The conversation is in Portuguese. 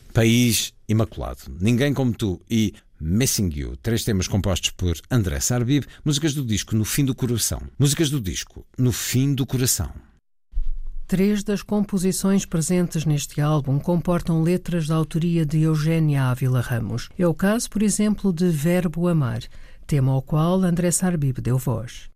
País Imaculado, Ninguém Como Tu e Missing You, 3 temas compostos por André Sarbib, músicas do disco No Fim do Coração. Músicas do disco No Fim do Coração. 3 das composições presentes neste álbum comportam letras da autoria de Eugénia Ávila Ramos. É o caso, por exemplo, de Verbo Amar, tema ao qual André Sarbib deu voz.